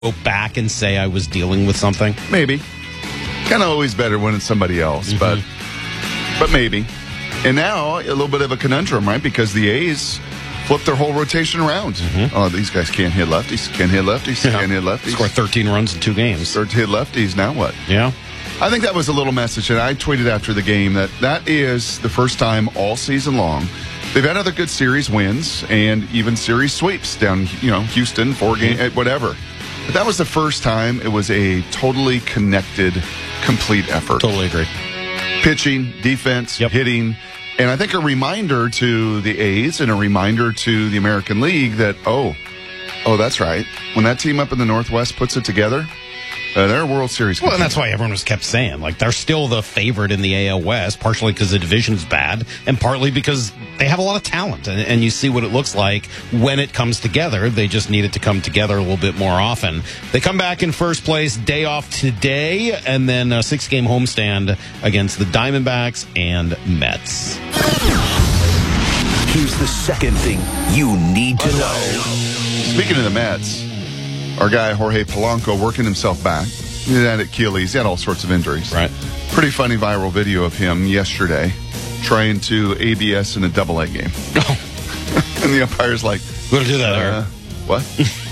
go back and say I was dealing with something? Maybe. Kind of always better when it's somebody else, but maybe. And now a little bit of a conundrum, right? Because the A's flipped their whole rotation around. Oh, these guys can't hit lefties, can't hit lefties, can't hit lefties. Score 13 runs in 2 games. Start to hit lefties, now what? Yeah. I think that was a little message, and I tweeted after the game that is the first time all season long. They've had other good series wins and even series sweeps down, Houston, 4 game, whatever. But that was the first time it was a totally connected, complete effort. Totally agree. Pitching, defense, hitting, and I think a reminder to the A's and a reminder to the American League that, oh, that's right. When that team up in the Northwest puts it together, they're a World Series contender. Well, and that's why everyone was kept saying, they're still the favorite in the AL West, partially because the division's bad, and partly because they have a lot of talent. And you see what it looks like when it comes together. They just need it to come together a little bit more often. They come back in first place, day off today, and then a 6-game homestand against the Diamondbacks and Mets. Here's the second thing you need to know. Speaking of the Mets, our guy Jorge Polanco working himself back. He had Achilles. He had all sorts of injuries. Right. Pretty funny viral video of him yesterday trying to ABS in a AA game. And the umpire's like, we're going to do that, what?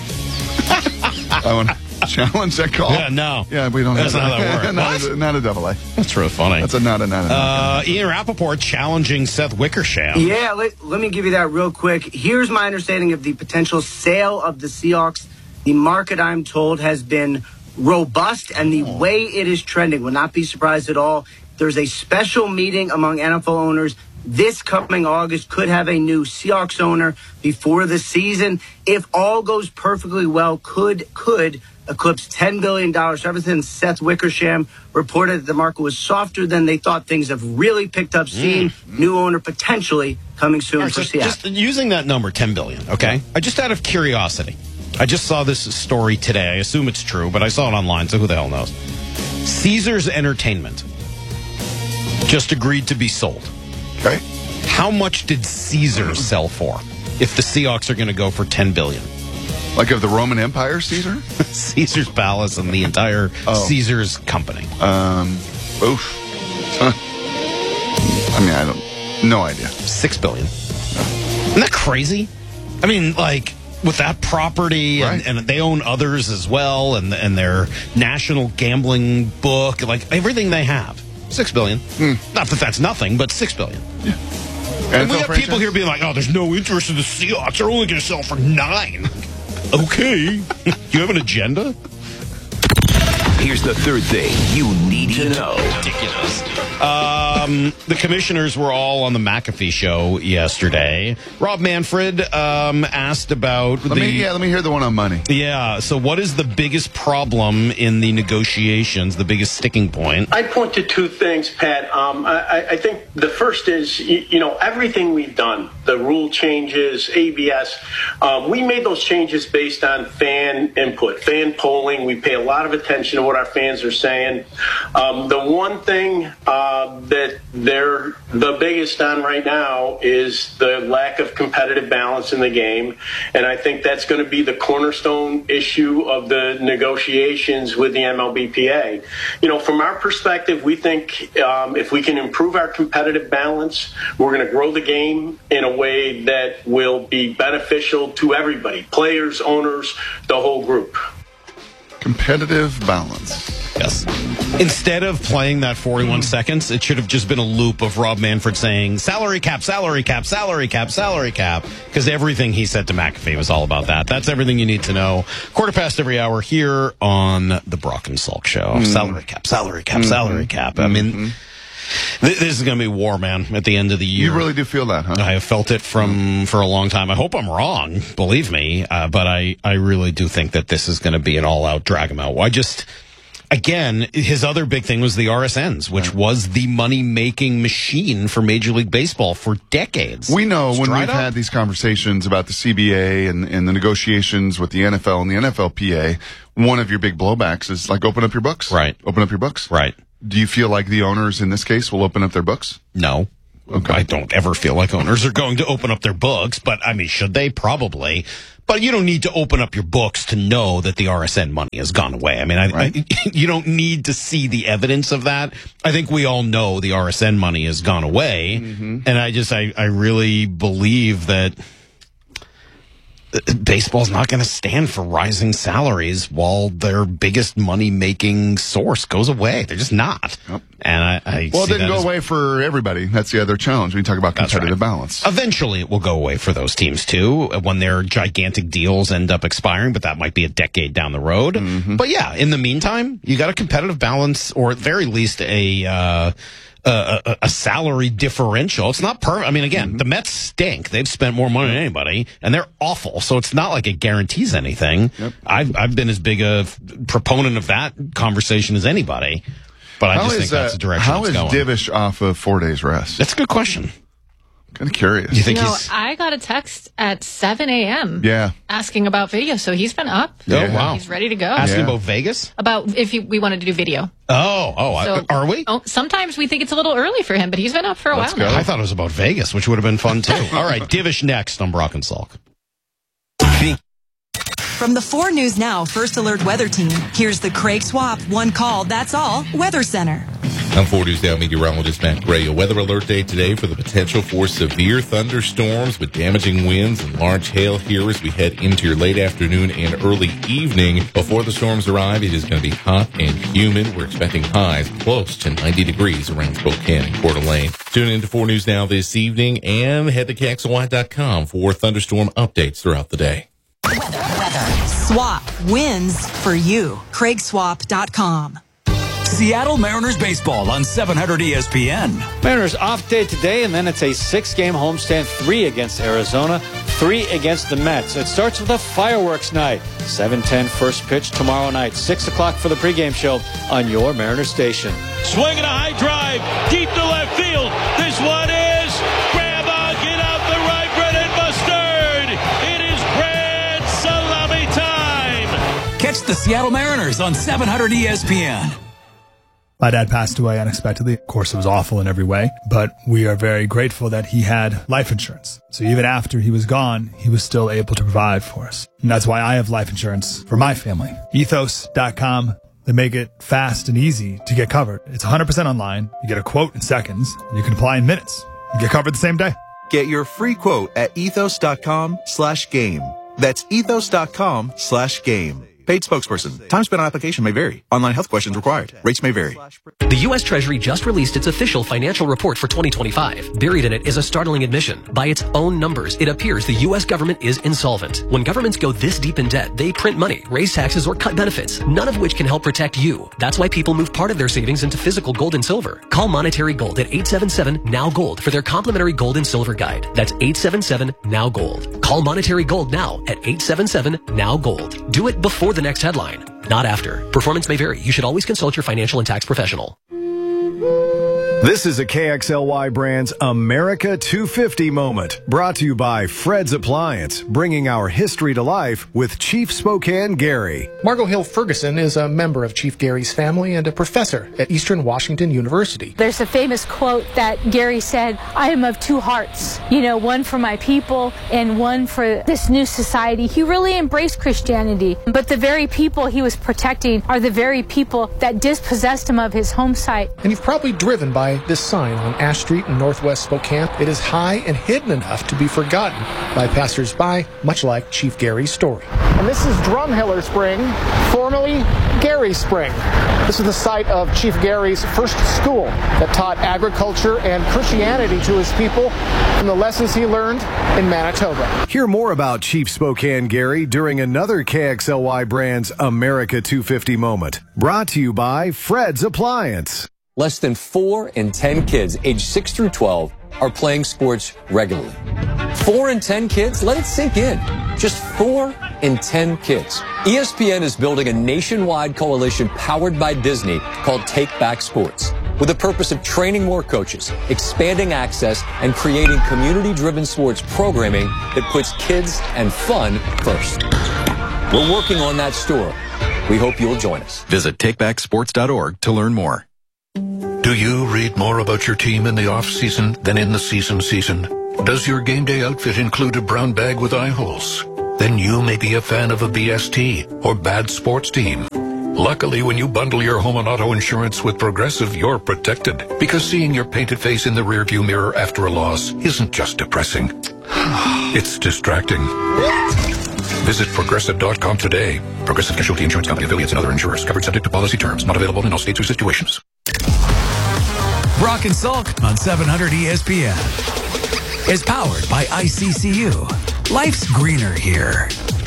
I want to challenge that call. Yeah, no. Yeah, we don't That's have not how that works. Not a AA. That's really funny. That's not a Ian Rappaport challenging Seth Wickersham. Yeah, let me give you that real quick. Here's my understanding of the potential sale of the Seahawks. The market, I'm told, has been robust, and the way it is trending will not be surprised at all. There's a special meeting among NFL owners this coming August. Could have a new Seahawks owner before the season. If all goes perfectly well, could eclipse $10 billion. So ever since Seth Wickersham reported that the market was softer than they thought, things have really picked up steam. New owner potentially coming soon for Seattle. Just using that number, $10 billion, okay? Just out of curiosity, I just saw this story today. I assume it's true, but I saw it online, so who the hell knows? Caesars Entertainment just agreed to be sold. Okay. How much did Caesars sell for if the Seahawks are going to go for $10 billion? Like of the Roman Empire, Caesar? Caesar's Palace and the entire Caesars company. Oof. No idea. $6 billion. Isn't that crazy? I mean, with that property, right. and they own others as well, and their national gambling book, everything they have. $6 billion. Not that that's nothing, but $6 billion. Yeah. And we have people here being like, oh, there's no interest in the Seahawks. They're only going to sell for $9. Okay. You have an agenda? Here's the third thing you need to know. Ridiculous. The commissioners were all on the McAfee show yesterday. Rob Manfred asked about let me hear the one on money. Yeah, so what is the biggest problem in the negotiations, the biggest sticking point? I'd point to 2 things, Pat. I think the first is, everything we've done, the rule changes, ABS, we made those changes based on fan input, fan polling. We pay a lot of attention to what our fans are saying. The one thing that they're the biggest on right now is the lack of competitive balance in the game. And I think that's going to be the cornerstone issue of the negotiations with the MLBPA. From our perspective, we think if we can improve our competitive balance, we're going to grow the game in a way that will be beneficial to everybody, players, owners, the whole group. Competitive balance. Yes. Instead of playing that 41 seconds, it should have just been a loop of Rob Manfred saying, salary cap, salary cap, salary cap, salary cap, because everything he said to McAfee was all about that. That's everything you need to know. 1/4 every hour here on the Brock and Salk Show. Salary cap, salary cap, salary cap. I mean, this is going to be war, man, at the end of the year. You really do feel that, huh? I have felt it for a long time. I hope I'm wrong, believe me, but I really do think that this is going to be an all-out drag 'em out. Again, his other big thing was the RSNs, which was the money-making machine for Major League Baseball for decades. We know when we've had these conversations about the CBA and the negotiations with the NFL and the NFLPA, one of your big blowbacks is open up your books. Right. Open up your books. Right. Do you feel like the owners in this case will open up their books? No. Okay. I don't ever feel like owners are going to open up their books, but should they? Probably. But you don't need to open up your books to know that the RSN money has gone away. I mean, you don't need to see the evidence of that. I think we all know the RSN money has gone away. And I really believe that baseball's not going to stand for rising salaries while their biggest money-making source goes away. They're just not. Yep. And I well, it didn't go away for everybody. That's the other challenge when you talk about competitive balance. Eventually, it will go away for those teams, too, when their gigantic deals end up expiring, but that might be a decade down the road. But yeah, in the meantime, you got a competitive balance, or at very least a salary differential. It's not perfect. I mean, again, the Mets stink. They've spent more money than anybody, and they're awful. So it's not like it guarantees anything. Yep. I've been as big a proponent of that conversation as anybody, but I just think that's the direction it's going. How is Divish off of 4 days rest? That's a good question. Kind of curious. You think I got a text at 7 a.m. Yeah. asking about video, so he's been up. Oh, wow. He's ready to go. Asking about Vegas? About if we wanted to do video. So, are we? Sometimes we think it's a little early for him, but he's been up for a while now. I thought it was about Vegas, which would have been fun, too. All right, Divish next on Brock and Salk. From the 4 News Now First Alert Weather Team, here's the Craig Swap One Call, That's All Weather Center. I'm 4 News Now meteorologist Matt Gray. A weather alert day today for the potential for severe thunderstorms with damaging winds and large hail here as we head into your late afternoon and early evening. Before the storms arrive, it is going to be hot and humid. We're expecting highs close to 90 degrees around Spokane and Coeur d'Alene. Tune in to 4 News Now this evening and head to KXLY.com for thunderstorm updates throughout the day. Weather. Swap wins for you. CraigSwap.com. Seattle Mariners baseball on 700 ESPN. Mariners off day today, and then it's a 6-game homestand, 3 against Arizona, 3 against the Mets. It starts with a fireworks night. 7:10 first pitch tomorrow night, 6 o'clock for the pregame show on your Mariners station. Swinging a high drive, deep to left field. This one is grab on, get out the right, Brennan Mustard. It is grand salami time. Catch the Seattle Mariners on 700 ESPN. My dad passed away unexpectedly. Of course, it was awful in every way, but we are very grateful that he had life insurance. So even after he was gone, he was still able to provide for us. And that's why I have life insurance for my family. Ethos.com. They make it fast and easy to get covered. It's 100% online. You get a quote in seconds. And you can apply in minutes. You get covered the same day. Get your free quote at ethos.com/game. That's ethos.com/game. Paid spokesperson. Time spent on application may vary. Online health questions required. Rates may vary. The U.S. Treasury just released its official financial report for 2025. Buried in it is a startling admission. By its own numbers, it appears the U.S. government is insolvent. When governments go this deep in debt, they print money, raise taxes, or cut benefits, none of which can help protect you. That's why people move part of their savings into physical gold and silver. Call Monetary Gold at 877-NOW-GOLD for their complimentary gold and silver guide. That's 877-NOW-GOLD. Call Monetary Gold now at 877-NOW-GOLD. Do it before the next headline, not after. Performance may vary. You should always consult your financial and tax professional. This is a KXLY Brands America 250 moment, brought to you by Fred's Appliance, bringing our history to life with Chief Spokane Gary. Margot Hill Ferguson is a member of Chief Gary's family and a professor at Eastern Washington University. There's a famous quote that Gary said, I am of 2 hearts, one for my people and one for this new society. He really embraced Christianity, but the very people he was protecting are the very people that dispossessed him of his home site. And you've probably driven by this sign on Ash Street in Northwest Spokane. It is high and hidden enough to be forgotten by passersby, much like Chief Gary's story. And this is Drumheller Spring, formerly Gary Spring. This is the site of Chief Gary's first school that taught agriculture and Christianity to his people from the lessons he learned in Manitoba. Hear more about Chief Spokane Gary during another KXLY Brands America 250 moment, brought to you by Fred's Appliance. Less than 4 in 10 kids aged 6 through 12 are playing sports regularly. 4 in 10 kids? Let it sink in. Just 4 in 10 kids. ESPN is building a nationwide coalition powered by Disney called Take Back Sports, with the purpose of training more coaches, expanding access, and creating community-driven sports programming that puts kids and fun first. We're working on that story. We hope you'll join us. Visit takebacksports.org to learn more. Do you read more about your team in the off-season than in the season? Does your game day outfit include a brown bag with eye holes? then you may be a fan of a BST or bad sports team. Luckily, when you bundle your home and auto insurance with Progressive, you're protected. Because seeing your painted face in the rearview mirror after a loss isn't just depressing. It's distracting. Visit Progressive.com today. Progressive Casualty Insurance Company, affiliates, and other insurers. Covered subject to policy terms. Not available in all states or situations. Brock and Salk on 700 ESPN is powered by ICCU. Life's greener here.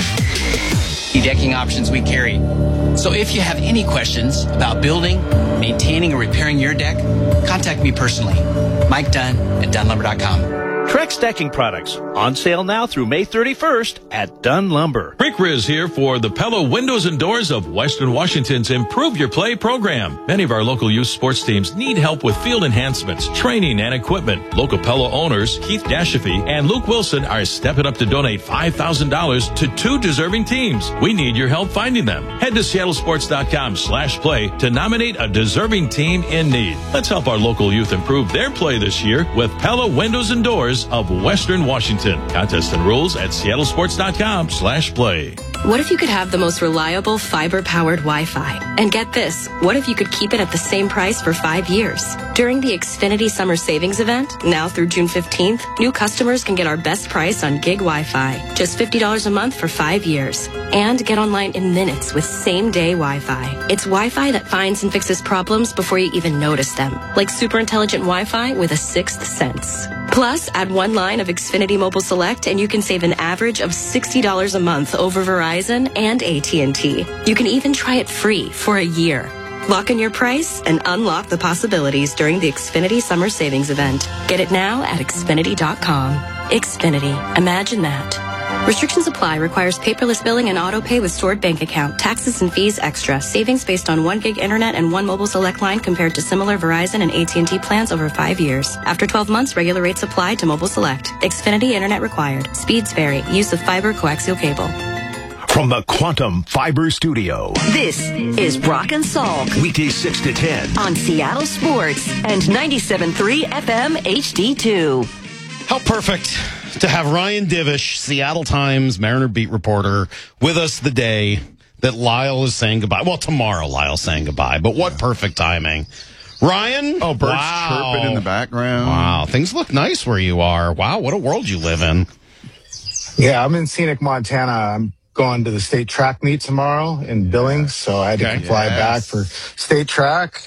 Decking options we carry. So if you have any questions about building, maintaining, or repairing your deck, contact me personally. Mike Dunn at DunnLumber.com. Trex decking products on sale now through May 31st at Dunn Lumber. Rick Riz here for the Pella Windows and Doors of Western Washington's Improve Your Play program. Many of our local youth sports teams need help with field enhancements, training, and equipment. Local Pella owners Keith Dashafy and Luke Wilson are stepping up to donate $5,000 to 2 deserving teams. We need your help finding them. Head to seattlesports.com/play to nominate a deserving team in need. Let's help our local youth improve their play this year with Pella Windows and Doors of Western Washington. Contest and rules at seattlesports.com/play. What if you could have the most reliable fiber-powered Wi-Fi? And get this, what if you could keep it at the same price for 5 years? During the Xfinity Summer Savings Event, now through June 15th, new customers can get our best price on gig Wi-Fi. Just $50 a month for 5 years. And get online in minutes with same-day Wi-Fi. It's Wi-Fi that finds and fixes problems before you even notice them. Like super intelligent Wi-Fi with a sixth sense. Plus, add 1 line of Xfinity Mobile Select and you can save an average of $60 a month over Verizon and AT&T. You can even try it free for a year. Lock in your price and unlock the possibilities during the Xfinity Summer Savings Event. Get it now at Xfinity.com. Xfinity. Imagine that. Restrictions apply. Requires paperless billing and auto pay with stored bank account. Taxes and fees extra. Savings based on 1 gig internet and 1 mobile select line compared to similar Verizon and AT&T plans over 5 years. After 12 months, regular rates apply to mobile select. Xfinity internet required. Speeds vary. Use of fiber coaxial cable. From the Quantum Fiber Studio. This is Brock and Salk. Weekdays 6 to 10. On Seattle Sports and 97.3 FM HD2. How perfect to have Ryan Divish, Seattle Times Mariner beat reporter, with us the day that Lyle is saying goodbye. Well, tomorrow Lyle's saying goodbye, but what perfect timing. Ryan? Oh, birds chirping in the background. Wow, things look nice where you are. Wow, what a world you live in. Yeah, I'm in scenic Montana. I'm going to the state track meet tomorrow in Billings, so I had to fly back for state track.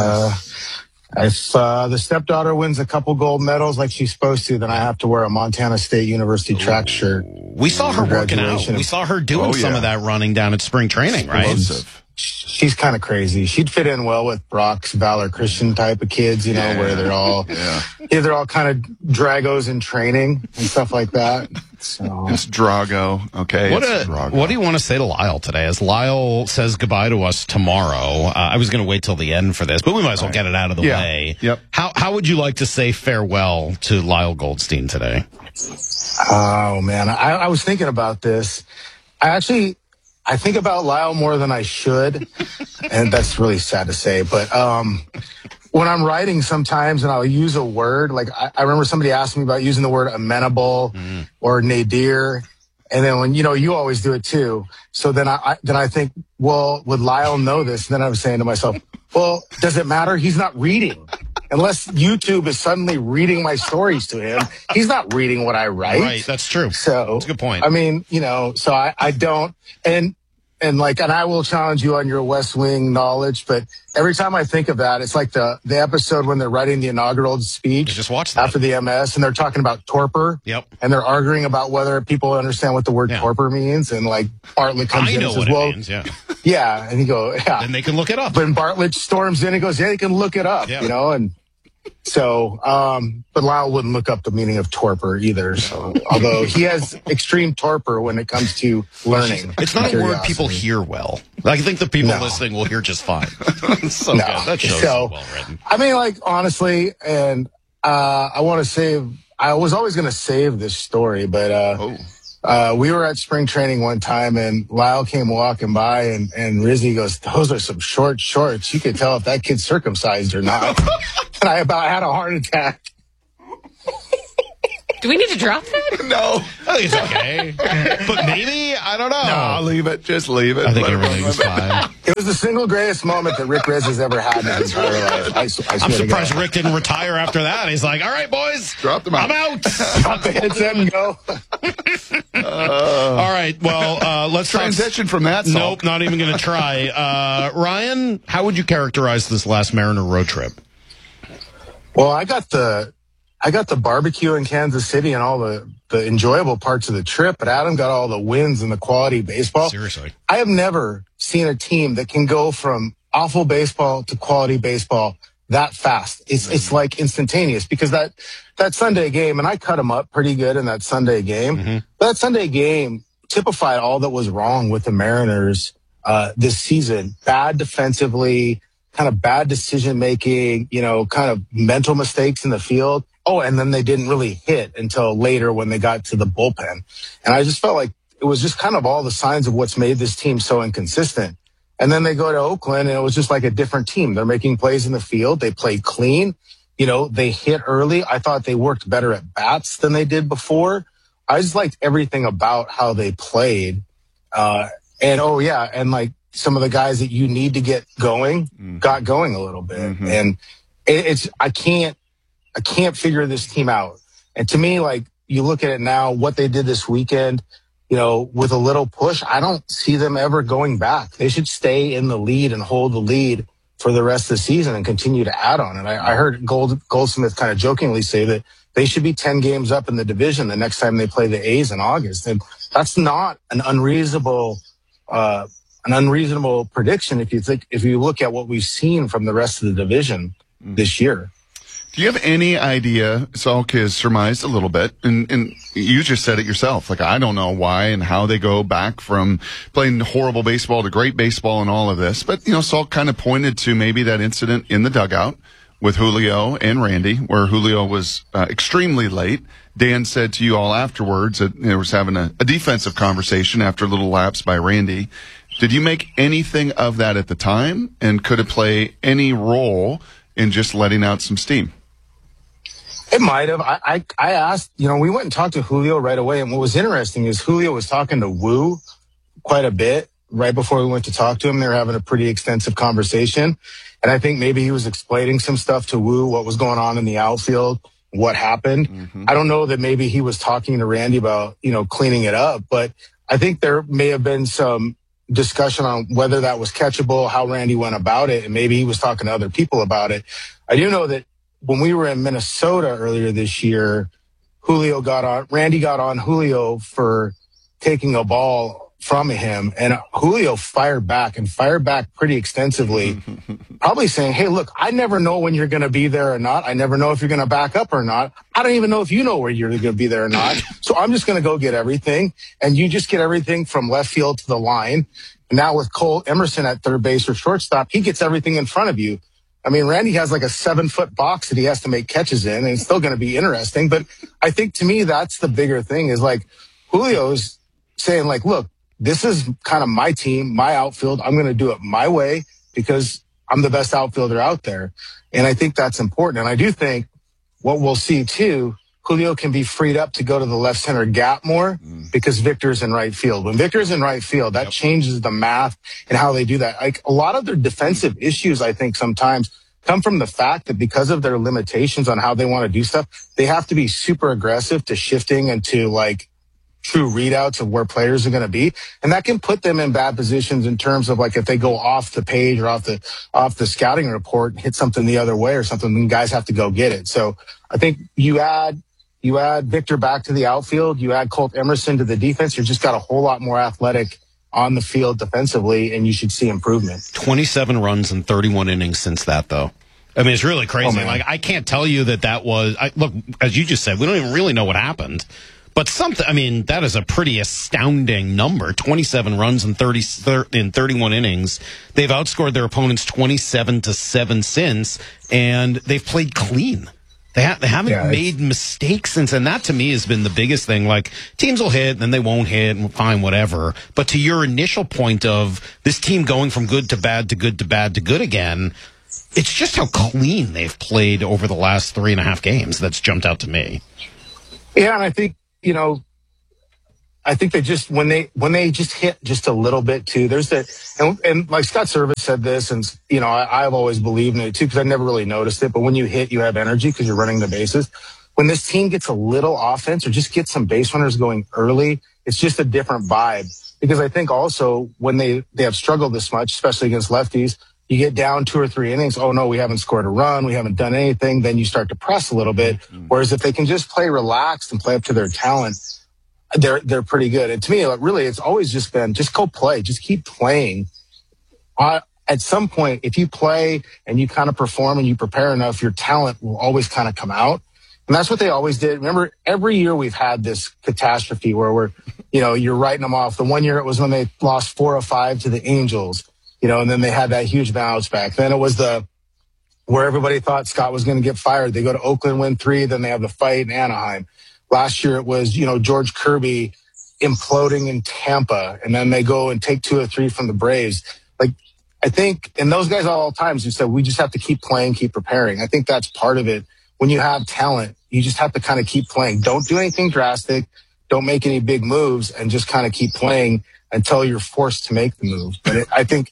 If the stepdaughter wins a couple gold medals like she's supposed to, then I have to wear a Montana State University track shirt. We saw her working out. We saw her doing some of that running down at spring training, right? She's kind of crazy. She'd fit in well with Brock's Valor Christian type of kids, you know, where they're all they're all kind of Dragos in training and stuff like that. So it's Drago, okay? What do you want to say to Lyle today? As Lyle says goodbye to us tomorrow, I was going to wait till the end for this, but we might as well get it out of the way. Yep. How would you like to say farewell to Lyle Goldstein today? Oh man, I was thinking about this. I think about Lyle more than I should, and that's really sad to say. But when I'm writing sometimes and I'll use a word, like I remember somebody asked me about using the word amenable or nadir. And then when, you always do it too. So then I think, well, would Lyle know this? And then I was saying to myself, well, does it matter? He's not reading. Unless YouTube is suddenly reading my stories to him, he's not reading what I write. Right, that's true. So that's a good point. I mean, so I don't, and I will challenge you on your West Wing knowledge, but every time I think of that, it's like the episode when they're writing the inaugural speech after the MS, and they're talking about torpor. Yep. And they're arguing about whether people understand what the word torpor means, and like Bartlett comes in and says, well, it means, yeah, and he goes, yeah. Then they can look it up. But Bartlett storms in and goes, yeah, they can look it up, and so, but Lyle wouldn't look up the meaning of torpor either. So, although he has extreme torpor when it comes to learning. It's not a word people hear well. I think the people listening will hear just fine. So good. That show's so well written. I mean, like, honestly, and I was always going to save this story, but we were at spring training one time and Lyle came walking by and Rizzy goes, those are some short shorts. You could tell if that kid's circumcised or not. And I about had a heart attack. Do we need to drop that? No. I think it's okay. But maybe? I don't know. No, leave it. Just leave it. I think everything's fine. It was the single greatest moment that Rick Riz has ever had in his entire life. I swear I'm to surprised God. Rick didn't retire after that. He's like, all right, boys. Drop them out. I'm out. Drop the headset and go. All right. Well, let's transition from that. Nope, not even going to try. Ryan, how would you characterize this last Mariner road trip? Well, I got the barbecue in Kansas City and all the enjoyable parts of the trip, but Adam got all the wins and the quality baseball. Seriously. I have never seen a team that can go from awful baseball to quality baseball that fast. It's like instantaneous, because that Sunday game, and I cut them up pretty good in that Sunday game. That Sunday game typified all that was wrong with the Mariners this season. Bad defensively, kind of bad decision making, kind of mental mistakes in the field. Oh, and then they didn't really hit until later when they got to the bullpen. And I just felt like it was just kind of all the signs of what's made this team so inconsistent. And then they go to Oakland, and it was just like a different team. They're making plays in the field. They played clean. They hit early. I thought they worked better at bats than they did before. I just liked everything about how they played. And like some of the guys that you need to get going got going a little bit. And I can't figure this team out. And to me, like, you look at it now, what they did this weekend, with a little push, I don't see them ever going back. They should stay in the lead and hold the lead for the rest of the season and continue to add on. And I heard Goldsmith kind of jokingly say that they should be 10 games up in the division the next time they play the A's in August. And that's not an unreasonable prediction if you look at what we've seen from the rest of the division this year. Do you have any idea? Salk has surmised a little bit, and you just said it yourself. Like, I don't know why and how they go back from playing horrible baseball to great baseball and all of this. But, Salk kind of pointed to maybe that incident in the dugout with Julio and Randy, where Julio was extremely late. Dan said to you all afterwards that he was having a defensive conversation after a little lapse by Randy. Did you make anything of that at the time? And could it play any role in just letting out some steam? It might have. I asked, we went and talked to Julio right away. And what was interesting is Julio was talking to Wu quite a bit right before we went to talk to him. They were having a pretty extensive conversation. And I think maybe he was explaining some stuff to Wu, what was going on in the outfield, what happened. I don't know that maybe he was talking to Randy about, cleaning it up. But I think there may have been some discussion on whether that was catchable, how Randy went about it. And maybe he was talking to other people about it. I do know that when we were in Minnesota earlier this year, Randy got on Julio for taking a ball from him, and Julio fired back pretty extensively, probably saying, hey, look, I never know when you're going to be there or not. I never know if you're going to back up or not. I don't even know if you know where you're going to be there or not. So I'm just going to go get everything, and you just get everything from left field to the line. And now with Cole Emerson at third base or shortstop, he gets everything in front of you. I mean, Randy has like a 7-foot box that he has to make catches in, and it's still going to be interesting. But I think to me, that's the bigger thing is like Julio's saying like, look, this is kind of my team, my outfield. I'm going to do it my way because I'm the best outfielder out there. And I think that's important. And I do think what we'll see too, Julio can be freed up to go to the left center gap more because Victor's in right field. When Victor's in right field, that changes the math and how they do that. Like a lot of their defensive issues, I think sometimes come from the fact that because of their limitations on how they want to do stuff, they have to be super aggressive to shifting and to like true readouts of where players are going to be. And that can put them in bad positions in terms of like if they go off the page or off the scouting report and hit something the other way or something, then guys have to go get it. So I think you add Victor back to the outfield, you add Colt Emerson to the defense, you've just got a whole lot more athletic on the field defensively, and you should see improvement. 27 runs in 31 innings since that, though. I mean, it's really crazy. Oh, like, I can't tell you that was... look, as you just said, we don't even really know what happened. But that is a pretty astounding number. 27 runs in 31 innings. They've outscored their opponents 27-7 since, and they've played clean. They haven't made mistakes since, and that to me has been the biggest thing. Like, teams will hit, and then they won't hit, and fine, whatever. But to your initial point of this team going from good to bad to good to bad to good again, it's just how clean they've played over the last 3.5 games that's jumped out to me. Yeah, and I think, I think they just when they just hit just a little bit too. There's and like Scott Service said this, and I've always believed in it too because I never really noticed it. But when you hit, you have energy because you're running the bases. When this team gets a little offense or just get some base runners going early, it's just a different vibe. Because I think also when they have struggled this much, especially against lefties, you get down 2 or 3 innings. Oh no, we haven't scored a run, we haven't done anything. Then you start to press a little bit. Whereas if they can just play relaxed and play up to their talent, they're pretty good. And to me, really, it's always just been just go play, just keep playing. At some point, if you play and you kind of perform and you prepare enough, your talent will always kind of come out. And that's what they always did. Remember, every year we've had this catastrophe where you're writing them off. The one year it was when they lost 4-5 to the Angels, and then they had that huge bounce back. Then it was where everybody thought Scott was going to get fired. They go to Oakland, win 3, then they have the fight in Anaheim. Last year it was, George Kirby imploding in Tampa, and then they go and take 2 or 3 from the Braves. Like, I think, and those guys all times who said, we just have to keep playing, keep preparing. I think that's part of it. When you have talent, you just have to kind of keep playing. Don't do anything drastic. Don't make any big moves and just kind of keep playing until you're forced to make the move. But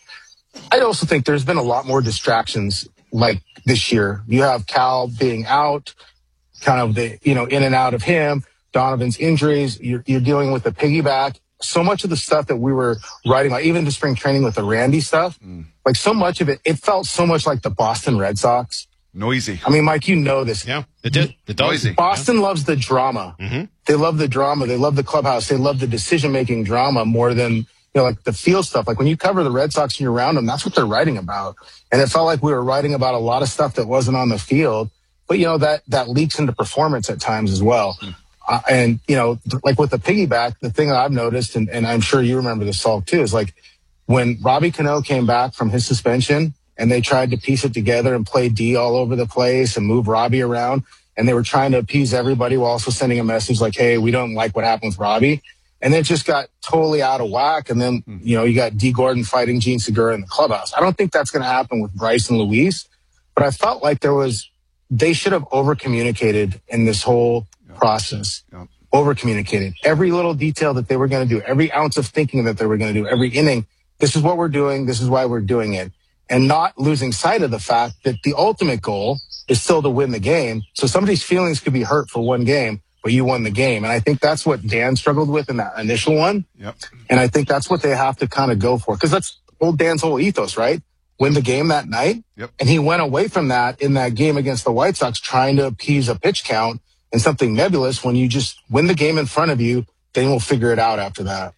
I also think there's been a lot more distractions like this year. You have Cal being out, kind of in and out of him, Donovan's injuries, you're dealing with the piggyback. So much of the stuff that we were writing about, even the spring training with the Randy stuff, like so much of it felt so much like the Boston Red Sox. Noisy. I mean, Mike, you know this. Yeah, it did. It does. Boston loves the drama. Mm-hmm. They love the drama. They love the clubhouse. They love the decision-making drama more than, like the field stuff. Like when you cover the Red Sox and you're around them, that's what they're writing about. And it felt like we were writing about a lot of stuff that wasn't on the field. But, that leaks into performance at times as well. And, like with the piggyback, the thing that I've noticed, and I'm sure you remember this, Saul, too, is like when Robbie Cano came back from his suspension and they tried to piece it together and play D all over the place and move Robbie around, and they were trying to appease everybody while also sending a message like, hey, we don't like what happened with Robbie. And it just got totally out of whack. And then, you got D. Gordon fighting Gene Segura in the clubhouse. I don't think that's going to happen with Bryce and Luis, but I felt like they should have over-communicated in this whole process. Over-communicated. Every little detail that they were going to do, every ounce of thinking that they were going to do, every inning, this is what we're doing, this is why we're doing it. And not losing sight of the fact that the ultimate goal is still to win the game. So somebody's feelings could be hurt for one game, but you won the game. And I think that's what Dan struggled with in that initial one. Yep. And I think that's what they have to kind of go for. Because that's old Dan's whole ethos, right? Win the game that night. Yep. And he went away from that in that game against the White Sox, trying to appease a pitch count and something nebulous. When you just win the game in front of you, then we'll figure it out after that.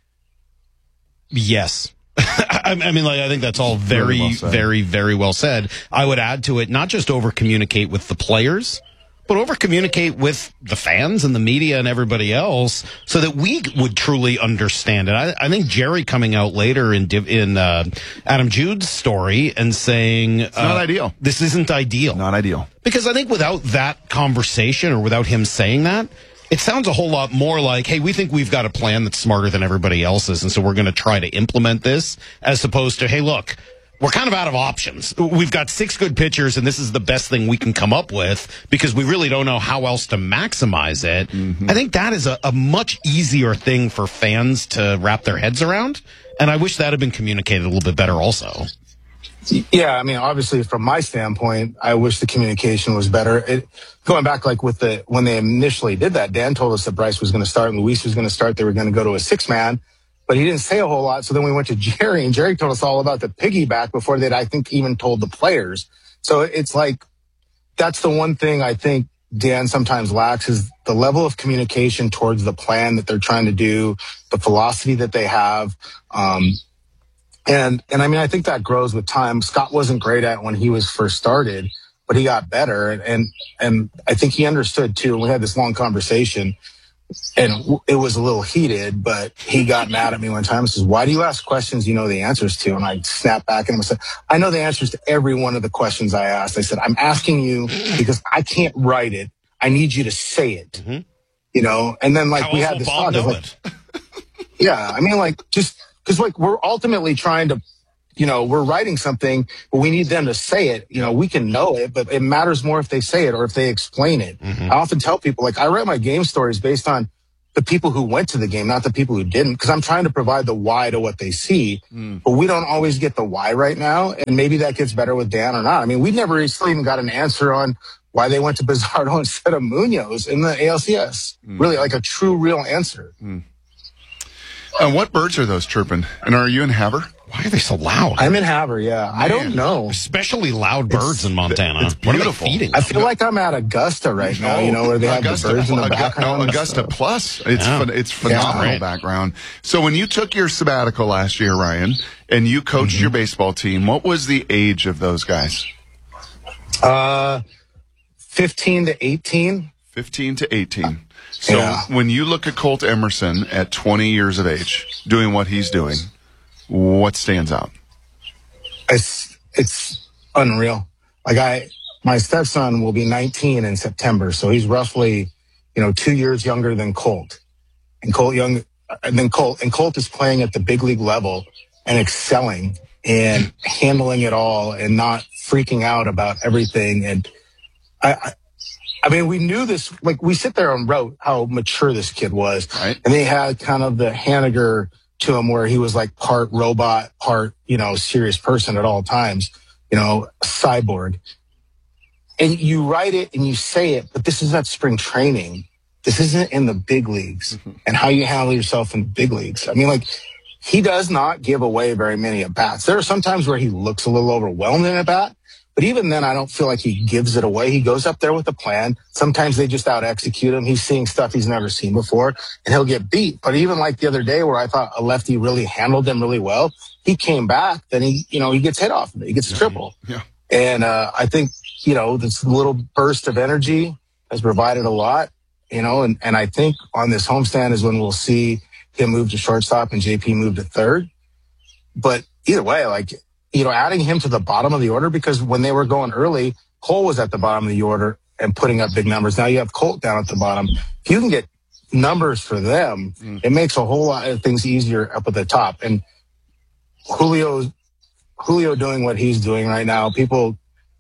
Yes. I mean, I think that's all very, very, very well said. I would add to it, not just over communicate with the players, but over communicate with the fans and the media and everybody else so that we would truly understand it. I think Jerry coming out later in Adam Jude's story and saying, it's not ideal. This isn't ideal. Not ideal. Because I think without that conversation or without him saying that, it sounds a whole lot more like, hey, we think we've got a plan that's smarter than everybody else's, and so we're going to try to implement this, as opposed to, hey, look, we're kind of out of options. We've got 6 good pitchers, and this is the best thing we can come up with because we really don't know how else to maximize it. Mm-hmm. I think that is a much easier thing for fans to wrap their heads around, and I wish that had been communicated a little bit better also. Yeah, I mean, obviously, from my standpoint, I wish the communication was better. Going back, like when they initially did that, Dan told us that Bryce was going to start and Luis was going to start. They were going to go to a 6-man, but he didn't say a whole lot. So then we went to Jerry, and Jerry told us all about the piggyback before they'd, I think, even told the players. So it's like that's the one thing I think Dan sometimes lacks is the level of communication towards the plan that they're trying to do, the philosophy that they have. And I mean, I think that grows with time. Scott wasn't great at it when he was first started, but he got better. And I think he understood too. We had this long conversation and it was a little heated, but he got mad at me one time and says, why do you ask questions you know the answers to? And I snapped back at him and said, I know the answers to every one of the questions I asked. I said, I'm asking you because I can't write it. I need you to say it, and then we had this talk. Yeah. I mean, just, because we're ultimately trying to, we're writing something, but we need them to say it. We can know it, but it matters more if they say it or if they explain it. Mm-hmm. I often tell people, I write my game stories based on the people who went to the game, not the people who didn't, because I'm trying to provide the why to what they see. But we don't always get the why right now, and maybe that gets better with Dan or not. I mean, we never even got an answer on why they went to Bizardo instead of Munoz in the ALCS. Really, like a true, real answer. What birds are those chirping? And are you in Havre? Why are they so loud? I'm in Havre, yeah. I don't know. Especially loud birds in Montana. It's beautiful. What are they feeding? I feel like I'm at Augusta right now, where they have the birds in the background. Augusta Plus. It's phenomenal background. So when you took your sabbatical last year, Ryan, and you coached your baseball team, what was the age of those guys? 15 to 18. 15 to 18. So when you look at Colt Emerson at 20 years of age, doing what he's doing, what stands out? It's unreal. My stepson will be 19 in September, so he's roughly, 2 years younger than Colt. And Colt is playing at the big league level and excelling and handling it all and not freaking out about everything. And I mean, we knew this, we sit there and wrote how mature this kid was. Right. And they had kind of the Haniger to him where he was part robot, part, serious person at all times, cyborg. And you write it and you say it, but this is at spring training. This isn't in the big leagues and how you handle yourself in the big leagues. I mean, he does not give away very many at-bats. There are some times where he looks a little overwhelmed in at-bat. But even then, I don't feel like he gives it away. He goes up there with a plan. Sometimes they just out-execute him. He's seeing stuff he's never seen before, and he'll get beat. But even the other day where I thought a lefty really handled him really well, he came back, then he gets hit off of it. He gets a triple. Yeah. And I think, this little burst of energy has provided a lot, and I think on this homestand is when we'll see him move to shortstop and JP move to third. But either way, adding him to the bottom of the order, because when they were going early, Cole was at the bottom of the order and putting up big numbers. Now you have Colt down at the bottom. If you can get numbers for them, it makes a whole lot of things easier up at the top. And Julio doing what he's doing right now, people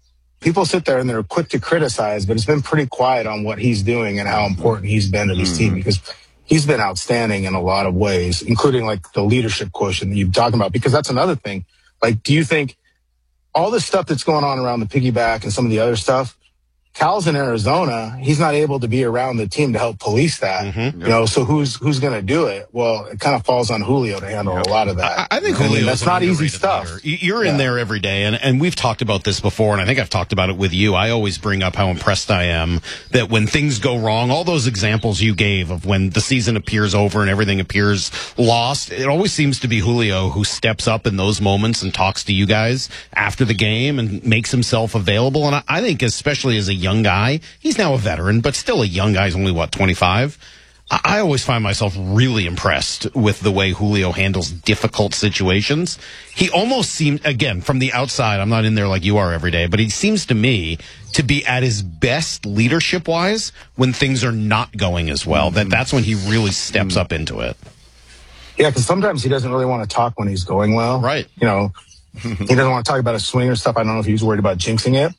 sit there and they're quick to criticize, but it's been pretty quiet on what he's doing and how important he's been to this team, because he's been outstanding in a lot of ways, including the leadership quotient that you're talking about, because that's another thing. Do you think all this stuff that's going on around the piggyback and some of the other stuff, Cal's in Arizona, he's not able to be around the team to help police that, so who's going to do it? Well, it kind of falls on Julio to handle a lot of that. I think Julio, that's not easy stuff. You're in there every day, and we've talked about this before, and I think I've talked about it with you. I always bring up how impressed I am that when things go wrong, all those examples you gave of when the season appears over and everything appears lost, it always seems to be Julio who steps up in those moments and talks to you guys after the game and makes himself available. And I think especially as a young guy, he's now a veteran, but still a young guy. He's only 25. I always find myself really impressed with the way Julio handles difficult situations. He almost seems, again, from the outside, I'm not in there like you are every day, but he seems to me to be at his best leadership wise when things are not going as well. That's when he really steps up into it. Yeah, because sometimes he doesn't really want to talk when he's going well. Right. He doesn't want to talk about his swing or stuff. I don't know if he was worried about jinxing it.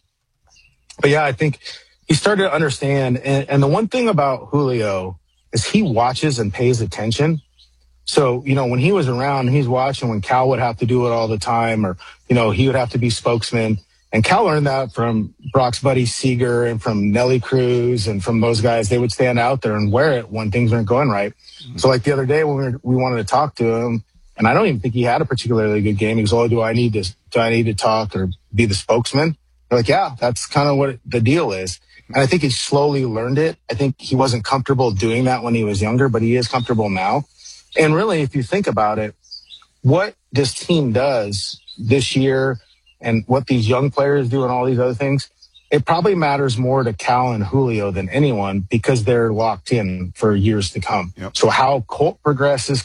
But yeah, I think he started to understand. And the one thing about Julio is he watches and pays attention. So, when he was around, he's watching when Cal would have to do it all the time, or, he would have to be spokesman. And Cal learned that from Brock's buddy Seager and from Nelly Cruz and from those guys. They would stand out there and wear it when things weren't going right. So the other day when we wanted to talk to him, and I don't even think he had a particularly good game. He goes, "Oh, do I need to talk or be the spokesman?" They're like, yeah, that's kind of what the deal is. And I think he slowly learned it. I think he wasn't comfortable doing that when he was younger, but he is comfortable now. And really, if you think about it, what this team does this year and what these young players do and all these other things, it probably matters more to Cal and Julio than anyone because they're locked in for years to come. Yep. So how Cole progresses,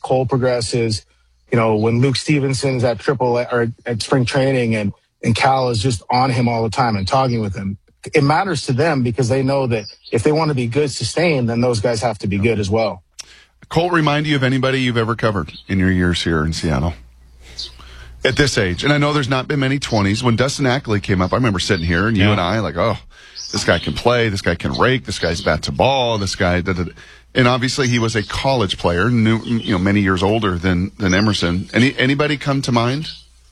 when Luke Stevenson's at or at spring training and Cal is just on him all the time and talking with him, it matters to them because they know that if they want to be good sustained, then those guys have to be good as well. Colt, remind you of anybody you've ever covered in your years here in Seattle? At this age. And I know there's not been many 20s. When Dustin Ackley came up, I remember sitting here and you and I like, oh, this guy can play, this guy can rake, this guy's bat to ball, this guy... And obviously he was a college player, many years older than Emerson. Anybody come to mind?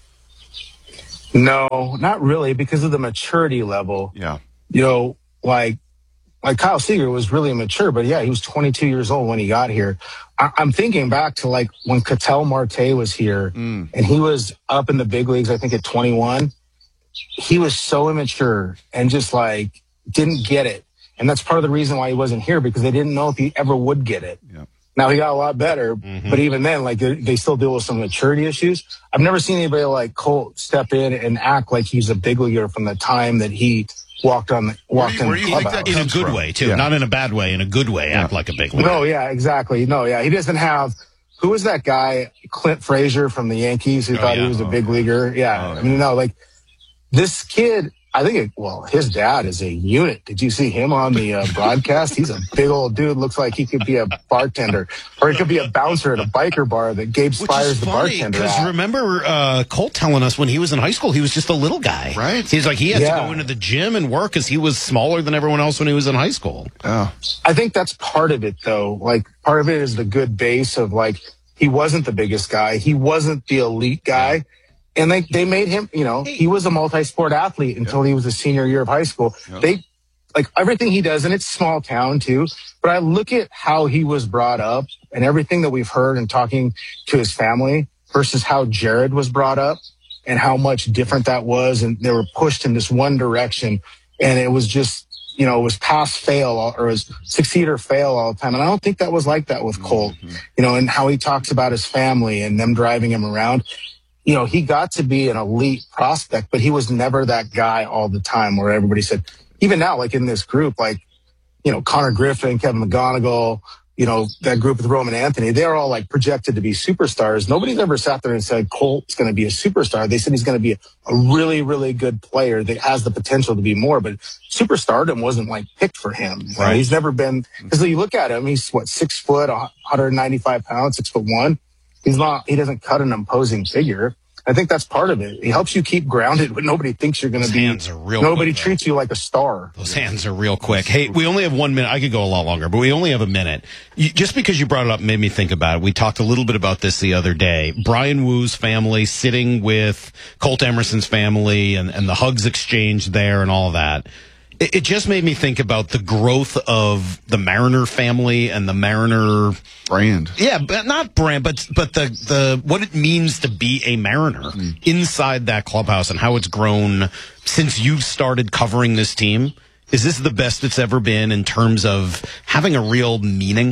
No, not really, because of the maturity level. Yeah. Like Kyle Seager was really mature, but yeah, he was 22 years old when he got here. I'm thinking back to like when Ketel Marte was here and he was up in the big leagues, I think at 21. He was so immature and just like didn't get it. And that's part of the reason why he wasn't here, because they didn't know if he ever would get it. Yeah. Now he got a lot better, but even then, like they still deal with some maturity issues. I've never seen anybody like Colt step in and act like he's a big leaguer from the time that he walked in the clubhouse. In a good way, too. Yeah. Not in a bad way, in a good way, act like a big leaguer. No, yeah, exactly. No, yeah. He doesn't have, who was that guy, Clint Frazier from the Yankees, who thought he was a big leaguer? Yeah. I mean, like this kid, I think, his dad is a unit. Did you see him on the broadcast? He's a big old dude. Looks like he could be a bartender, or he could be a bouncer at a biker bar that Gabe Spires the bartender. Because remember, Colt telling us when he was in high school, he was just a little guy. Right. He's like, he had to go into the gym and work because he was smaller than everyone else when he was in high school. Oh. I think that's part of it, though. Like, part of it is the good base of, like, he wasn't the biggest guy. He wasn't the elite guy. And they made him, he was a multi-sport athlete until he was a senior year of high school. Yep. They, like everything he does, and it's small town too, but I look at how he was brought up and everything that we've heard and talking to his family versus how Jared was brought up and how much different that was. And they were pushed in this one direction. And it was just, it was pass fail or it was succeed or fail all the time. And I don't think that was like that with Colt, and how he talks about his family and them driving him around. He got to be an elite prospect, but he was never that guy all the time where everybody said, even now, like in this group, like, Connor Griffin, Kevin McGonigal, that group with Roman Anthony, they're all like projected to be superstars. Nobody's ever sat there and said Colt's going to be a superstar. They said he's going to be a really, really good player that has the potential to be more, but superstardom wasn't like picked for him. Right? He's never been, because you look at him, he's 6 foot, 195 pounds, 6'1". He doesn't cut an imposing figure. I think that's part of it. He helps you keep grounded when nobody thinks you're going to be. Hands are real nobody quick, treats you like a star. Those hands are real quick. Hey, we only have 1 minute. I could go a lot longer, but we only have a minute. Just because you brought it up made me think about it. We talked a little bit about this the other day. Brian Woo's family sitting with Colt Emerson's family and the hugs exchanged there and all of that. It just made me think about the growth of the Mariner family and the Mariner brand. Yeah, but not brand, but the what it means to be a Mariner inside that clubhouse and how it's grown since you've started covering this team. Is this the best it's ever been in terms of having a real meaning?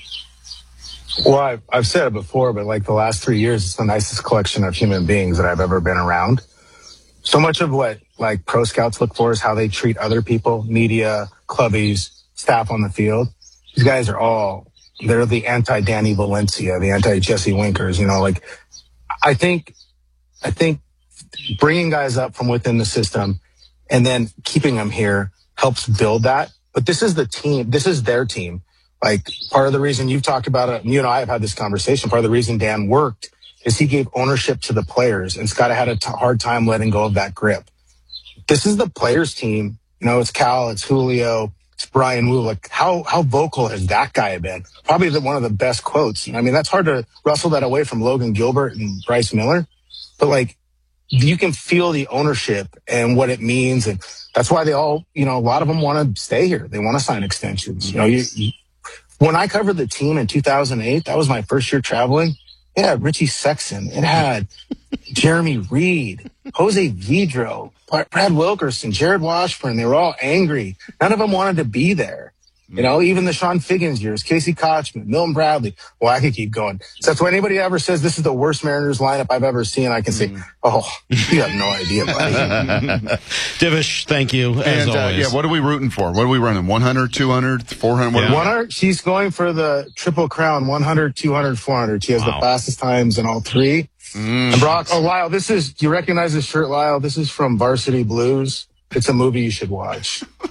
Well, I've said it before, but like the last 3 years, it's the nicest collection of human beings that I've ever been around. So much of what like pro scouts look for is how they treat other people, media, clubbies, staff on the field. These guys are they're the anti-Danny Valencia, the anti-Jesse Winkers, like I think bringing guys up from within the system and then keeping them here helps build that. But this is the team. This is their team. Like part of the reason you've talked about it, you and I have had this conversation, part of the reason Dan worked is he gave ownership to the players, and Scott had a hard time letting go of that grip. This is the players' team. It's Cal, it's Julio, it's Brian Wu. Like, how vocal has that guy been? Probably one of the best quotes. I mean, that's hard to wrestle that away from Logan Gilbert and Bryce Miller. But, like, you can feel the ownership and what it means. And that's why they all, a lot of them want to stay here. They want to sign extensions. When I covered the team in 2008, that was my first year traveling. It had Richie Sexson. It had Jeremy Reed, Jose Vidro, Brad Wilkerson, Jared Washburn. They were all angry. None of them wanted to be there. Even the Sean Figgins years, Casey Kochman, Milton Bradley. Well, I could keep going. So that's why anybody ever says this is the worst Mariners lineup I've ever seen, I can say, you have no idea, buddy. Divish, thank you, as always. What are we rooting for? What are we running? 100, 200, 400? 100. She's going for the Triple Crown, 100, 200, 400. She has the fastest times in all three. And Brock, Lyle, do you recognize this shirt, Lyle? This is from Varsity Blues. It's a movie you should watch.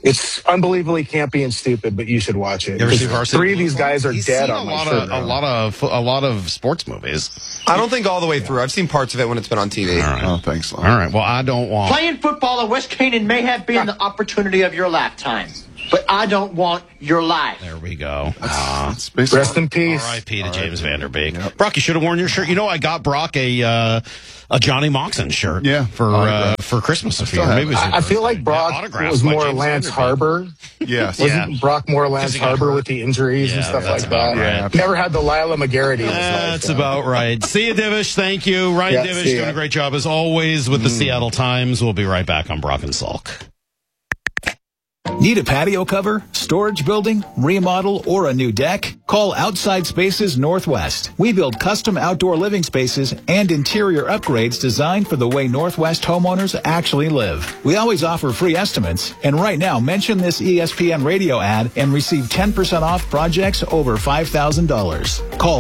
It's unbelievably campy and stupid, but you should watch it. You ever see Varsity? 3 of these guys are He's dead seen on a my lot shirt of now. a lot of sports movies. I don't think all the way through. I've seen parts of it when it's been on TV. All right. Oh, thanks. All right. Well, I don't want. Playing football at West Canaan may have been the opportunity of your lifetime, but I don't want your life. There we go. Rest in peace. R.I.P. to James Vanderbeek. Yep. Brock, you should have worn your shirt. You know, I got Brock a Johnny Moxon shirt. For Christmas a few. Maybe I feel like Brock was more Lance Harbor. Yes. Wasn't Brock more Lance Harbor with the injuries and stuff like that? Right. Never had the Lila McGarity in his life. That's about right. See you, Divish. Thank you. Ryan Divish doing a great job as always with the Seattle Times. We'll be right back on Brock and Salk. Need a patio cover, storage building, remodel, or a new deck? Call Outside Spaces Northwest. We build custom outdoor living spaces and interior upgrades designed for the way Northwest homeowners actually live. We always offer free estimates, and right now mention this ESPN radio ad and receive 10% off projects over $5,000. Call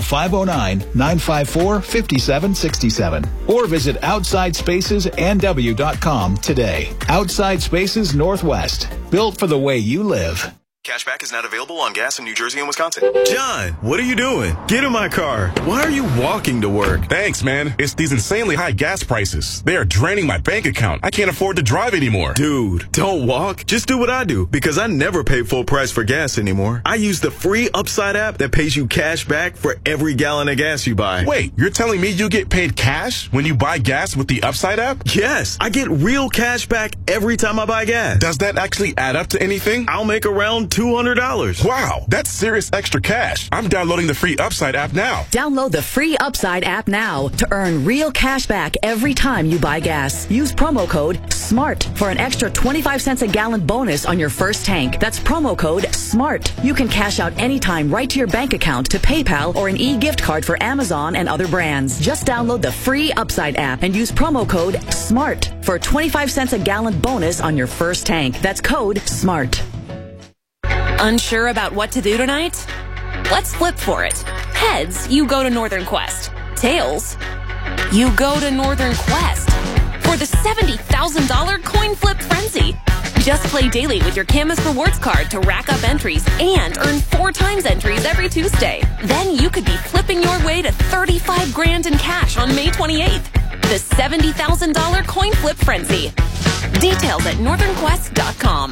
509-954-5767 or visit OutsideSpacesNW.com today. Outside Spaces Northwest. Built for the way you live. Cashback is not available on gas in New Jersey and Wisconsin. John, what are you doing? Get in my car. Why are you walking to work? Thanks, man. It's these insanely high gas prices. They are draining my bank account. I can't afford to drive anymore. Dude, don't walk. Just do what I do, because I never pay full price for gas anymore. I use the free Upside app that pays you cash back for every gallon of gas you buy. Wait, you're telling me you get paid cash when you buy gas with the Upside app? Yes, I get real cash back every time I buy gas. Does that actually add up to anything? I'll make around $200. Wow, that's serious extra cash. I'm downloading the free Upside app now. Download the free Upside app now to earn real cash back every time you buy gas. Use promo code SMART for an extra 25 cents a gallon bonus on your first tank. That's promo code SMART. You can cash out anytime right to your bank account, to PayPal, or an e-gift card for Amazon and other brands. Just download the free Upside app and use promo code SMART for a 25 cents a gallon bonus on your first tank. That's code SMART. Unsure about what to do tonight? Let's flip for it. Heads, you go to Northern Quest. Tails, you go to Northern Quest for the $70,000 coin flip frenzy. Just play daily with your Camus Rewards card to rack up entries and earn 4 times entries every Tuesday. Then you could be flipping your way to $35,000 in cash on May 28th. The $70,000 coin flip frenzy. Details at northernquest.com.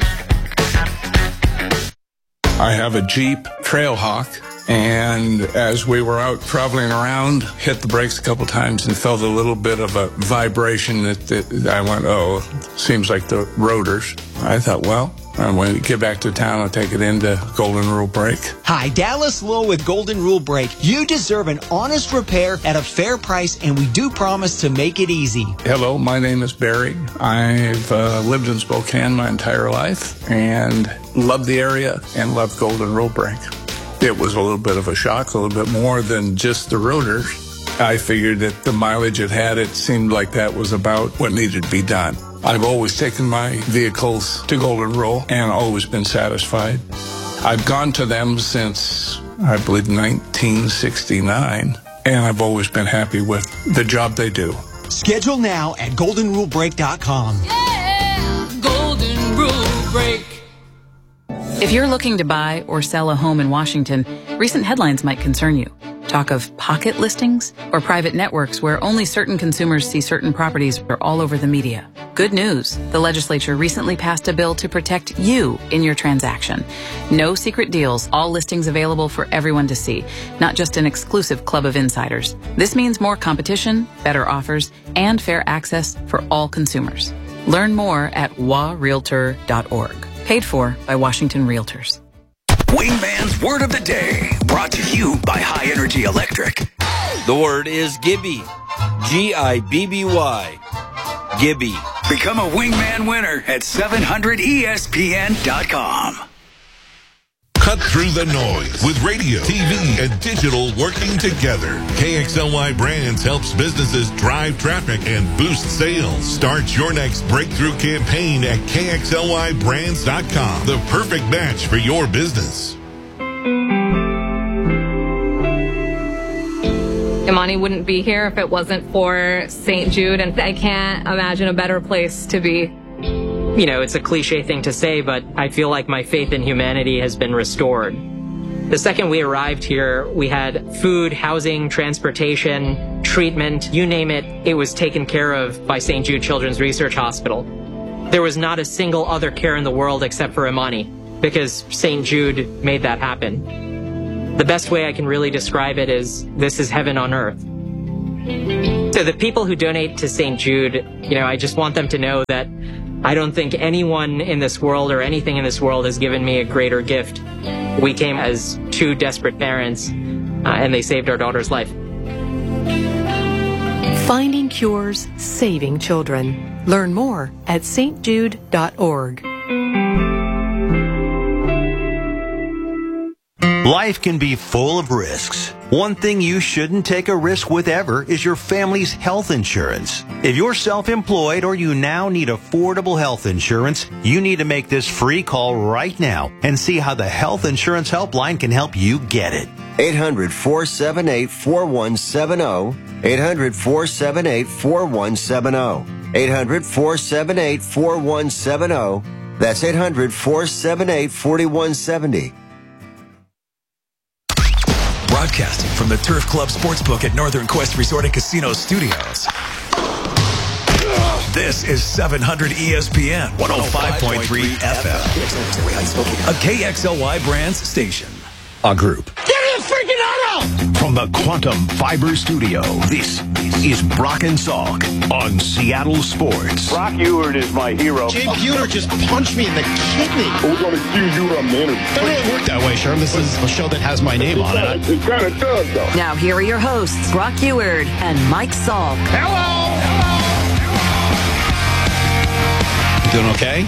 I have a Jeep Trailhawk, and as we were out traveling around, hit the brakes a couple times and felt a little bit of a vibration that I went, oh, seems like the rotors. I thought, well, when we get back to town, I'll take it into Golden Rule Brake. Hi, Dallas Lowe with Golden Rule Brake. You deserve an honest repair at a fair price, and we do promise to make it easy. Hello, my name is Barry. I've lived in Spokane my entire life and loved the area and loved Golden Rule Brake. It was a little bit of a shock, a little bit more than just the rotors. I figured that the mileage it had, it seemed like that was about what needed to be done. I've always taken my vehicles to Golden Rule and always been satisfied. I've gone to them since, I believe, 1969, and I've always been happy with the job they do. Schedule now at goldenrulebrake.com. Yeah, Golden Rule Brake. If you're looking to buy or sell a home in Washington, recent headlines might concern you. Talk of pocket listings or private networks where only certain consumers see certain properties are all over the media. Good news. The legislature recently passed a bill to protect you in your transaction. No secret deals, all listings available for everyone to see, not just an exclusive club of insiders. This means more competition, better offers, and fair access for all consumers. Learn more at warealtor.org. Paid for by Washington Realtors. Wingman's Word of the Day, brought to you by High Energy Electric. The word is Gibby. Gibby. Gibby. Become a Wingman winner at 700ESPN.com. Cut through the noise with radio, TV, and digital working together. KXLY Brands helps businesses drive traffic and boost sales. Start your next breakthrough campaign at KXLYBrands.com. The perfect match for your business. Imani wouldn't be here if it wasn't for St. Jude, and I can't imagine a better place to be. You know, it's a cliche thing to say, but I feel like my faith in humanity has been restored. The second we arrived here, we had food, housing, transportation, treatment, you name it, it was taken care of by St. Jude Children's Research Hospital. There was not a single other care in the world except for Imani, because St. Jude made that happen. The best way I can really describe it is, this is heaven on earth. So the people who donate to St. Jude, you know, I just want them to know that I don't think anyone in this world or anything in this world has given me a greater gift. We came as two desperate parents, and they saved our daughter's life. Finding cures, saving children. Learn more at stjude.org. Life can be full of risks. One thing you shouldn't take a risk with ever is your family's health insurance. If you're self-employed or you now need affordable health insurance, you need to make this free call right now and see how the Health Insurance Helpline can help you get it. 800-478-4170. 800-478-4170. 800-478-4170. That's 800-478-4170. Broadcasting from the Turf Club Sportsbook at Northern Quest Resort and Casino Studios. This is 700 ESPN 105.3 FM. A KXLY Brands station. A group. Give me a freaking auto! From the Quantum Fiber Studio, this is Brock and Salk on Seattle Sports. Brock Ewert is my hero. Jay Buhner just punched me in the kidney. We're going to see you on the interview. It doesn't really work that way, Sherm. This is a show that has my name on it. It kind of does, though. Now here are your hosts, Brock Ewert and Mike Salk. Hello! Doing okay?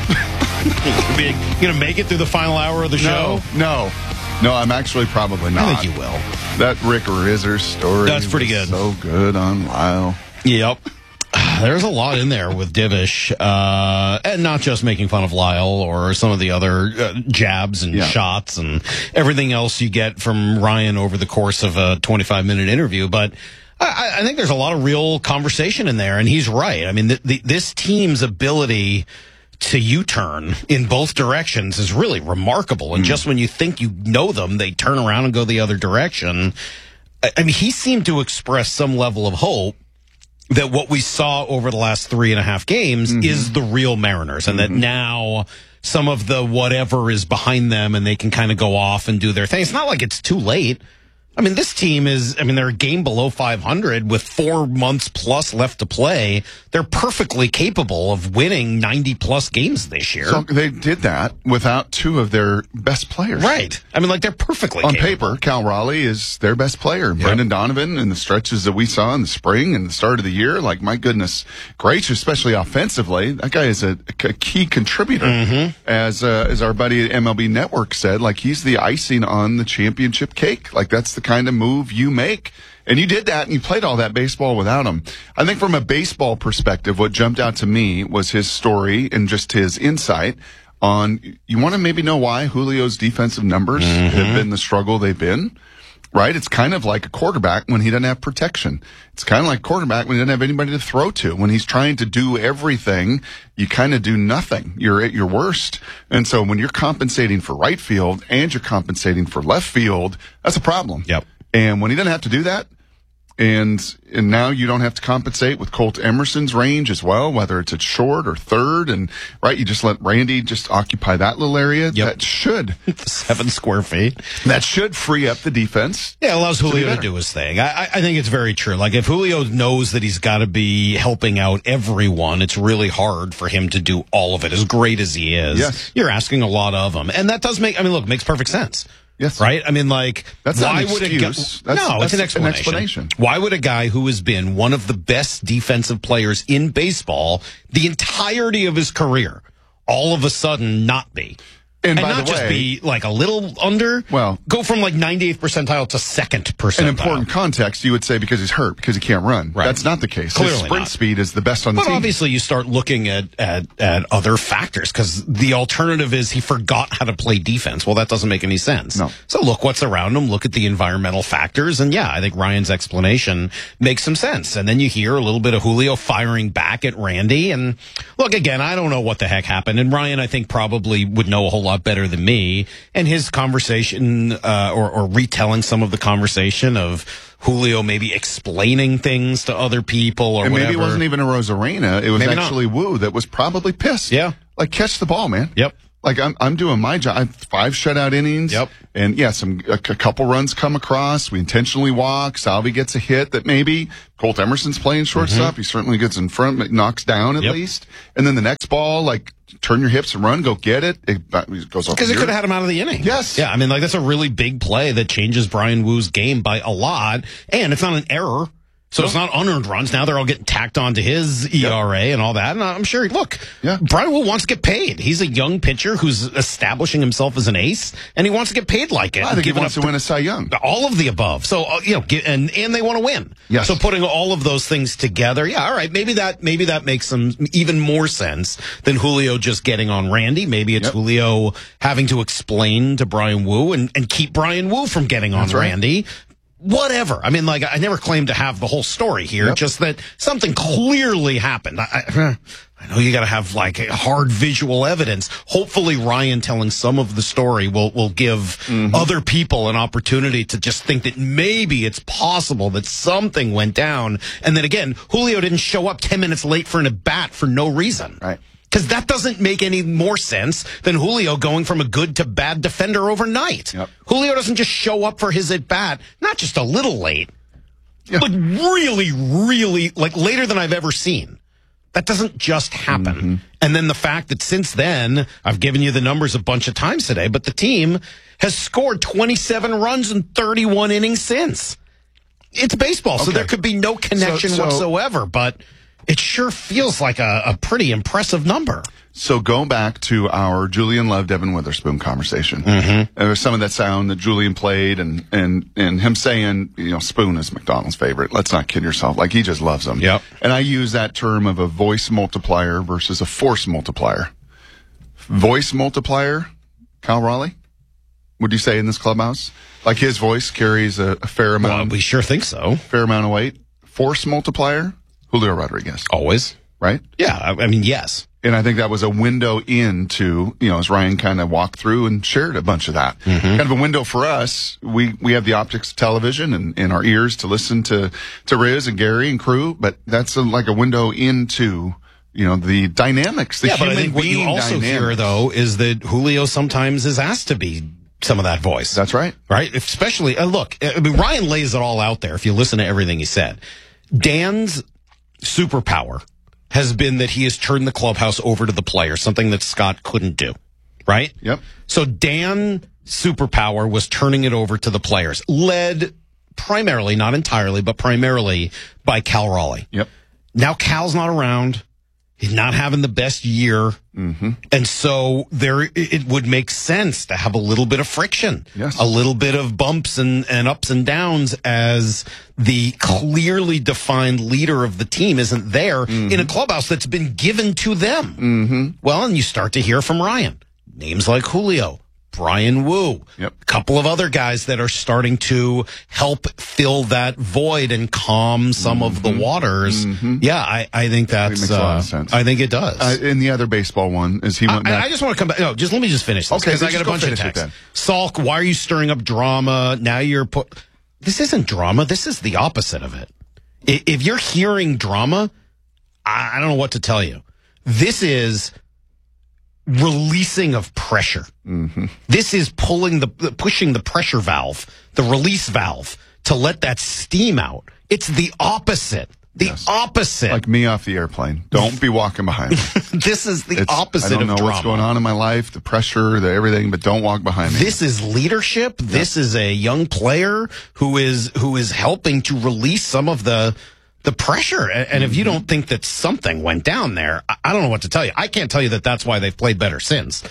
You gonna make it through the final hour of the show? No, I'm actually probably not. I think you will. That Rick Rizzer story. That's pretty good. So good on Lyle. Yep. There's a lot in there with Divish, and not just making fun of Lyle or some of the other jabs and shots and everything else you get from Ryan over the course of a 25-minute interview. But I think there's a lot of real conversation in there, and he's right. I mean, this team's ability to U-turn in both directions is really remarkable. And just when you think you know them, they turn around and go the other direction. I mean, he seemed to express some level of hope that what we saw over the last 3.5 games is the real Mariners, and that now some of the whatever is behind them and they can kind of go off and do their thing. It's not like it's too late. I mean, this team they're a game below 500 with 4 months plus left to play. They're perfectly capable of winning 90-plus games this year. So they did that without two of their best players. Right. I mean, they're perfectly on capable. paper, Cal Raleigh is their best player. Yep. Brendan Donovan in the stretches that we saw in the spring and the start of the year, like, my goodness gracious, especially offensively, that guy is a key contributor. As our buddy at MLB Network said, like, he's the icing on the championship cake. Like, that's the kind of move you make. And you did that, and you played all that baseball without him. I think from a baseball perspective, what jumped out to me was his story and just his insight on, you want to maybe know why Julio's defensive numbers have been the struggle they've been, right? It's kind of like a quarterback when he doesn't have protection. It's kind of like a quarterback when he doesn't have anybody to throw to. When he's trying to do everything, you kind of do nothing. You're at your worst. And so when you're compensating for right field and you're compensating for left field, that's a problem. Yep. And when he doesn't have to do that, and now you don't have to compensate with Colt Emerson's range as well, whether it's at short or third, and right, you just let Randy just occupy that little area. Yep. That should 7 square feet. That should free up the defense. Yeah, it allows Julio to do his thing. I think it's very true. Like, if Julio knows that he's got to be helping out everyone, it's really hard for him to do all of it. As great as he is, yes, you're asking a lot of him, and that does make. I mean, look, it makes perfect sense. Yes. Right? I mean, like, that's why not an would excuse. it's an explanation. Why would a guy who has been one of the best defensive players in baseball the entirety of his career all of a sudden not be? And by not the just way, be like a little under. Well, go from like 98th percentile to 2nd percentile. An important context, you would say, because he's hurt, because he can't run. Right. That's not the case. Clearly His sprint not. speed is the best on the But team. obviously you start looking at other factors, because the alternative is he forgot how to play defense. Well, that doesn't make any sense. No. So look what's around him, look at the environmental factors, and yeah, I think Ryan's explanation makes some sense. And then you hear a little bit of Julio firing back at Randy. And look, again, I don't know what the heck happened. And Ryan, I think, probably would know a whole lot better than me. And his conversation, or retelling some of the conversation of Julio maybe explaining things to other people or and whatever. maybe it wasn't even a Rosarena. It was Maybe actually Wu that was probably pissed. Yeah. Like, catch the ball, man. Yep. Like, I'm doing my job. I have 5 shutout innings. Yep. And yeah, a couple runs come across. We intentionally walk. Salvi gets a hit that maybe Colt Emerson's playing shortstop. He certainly gets in front, but knocks down at least. And then the next ball, like, turn your hips and run, go get it. It goes off. Because it could have had him out of the inning. Yes. Yeah, I mean, like, that's a really big play that changes Brian Wu's game by a lot. And it's not an error. So it's not unearned runs. Now they're all getting tacked onto his ERA and all that. And I'm sure, look, Brian Wu wants to get paid. He's a young pitcher who's establishing himself as an ace, and he wants to get paid like it. I think he wants to win a Cy Young. All of the above. So, and they want to win. Yes. So putting all of those things together, yeah, all right, maybe that makes some even more sense than Julio just getting on Randy. Maybe it's Julio having to explain to Brian Wu and keep Brian Wu from getting on Randy. Whatever. I mean, like, I never claimed to have the whole story here, just that something clearly happened. I know you got to have, like, hard visual evidence. Hopefully Ryan telling some of the story will give other people an opportunity to just think that maybe it's possible that something went down. And then again, Julio didn't show up 10 minutes late for an at-bat for no reason. Right. Because that doesn't make any more sense than Julio going from a good to bad defender overnight. Yep. Julio doesn't just show up for his at-bat, not just a little late, but really, really, like, later than I've ever seen. That doesn't just happen. And then the fact that since then, I've given you the numbers a bunch of times today, but the team has scored 27 runs in 31 innings since. It's baseball, so there could be no connection whatsoever, but it sure feels like a pretty impressive number. So go back to our Julian Love, Devin Witherspoon conversation. There was some of that sound that Julian played and him saying, Spoon is McDonald's favorite. Let's not kid yourself. Like, he just loves them. Yep. And I use that term of a voice multiplier versus a force multiplier. Voice multiplier, Kyle Raleigh, would you say in this clubhouse? Like, his voice carries a fair amount. Well, we sure think so. Fair amount of weight. Force multiplier, Julio Rodriguez. Always. Right? Yeah, I mean, yes. And I think that was a window into, as Ryan kind of walked through and shared a bunch of that. Kind of a window for us. We have the optics of television and our ears to listen to Riz and Gary and crew, but that's like a window into, the dynamics, the human but I think what you also hear, though, is that Julio sometimes is asked to be some of that voice. That's right. Right? Especially, look, I mean, Ryan lays it all out there if you listen to everything he said. Dan's superpower has been that he has turned the clubhouse over to the players, something that Scott couldn't do, right? Yep. So Dan's superpower was turning it over to the players, led primarily, not entirely, but primarily by Cal Raleigh. Yep. Now Cal's not around. He's not having the best year. And so it would make sense to have a little bit of friction, a little bit of bumps and ups and downs as the clearly defined leader of the team isn't there in a clubhouse that's been given to them. Well, and you start to hear from Ryan. Names like Julio, Brian Wu, a couple of other guys that are starting to help fill that void and calm some of the waters. Yeah, I think that's makes a lot of sense. I think it does. And the other baseball one is he went back. I just want to come back. No, let me just finish this. Okay, because I got a bunch of texts. Salk, why are you stirring up drama? Now this isn't drama. This is the opposite of it. If you're hearing drama, I don't know what to tell you. This is releasing of pressure. This is pushing the pressure valve, the release valve, to let that steam out. It's the opposite. The opposite. Like me off the airplane. Don't be walking behind me. This is the opposite of drama. I don't know what's going on in my life, the pressure, the everything, but don't walk behind me. This is leadership. This is a young player who is helping to release some of the pressure. And if you don't think that something went down there, I don't know what to tell you. I can't tell you that that's why they've played better since.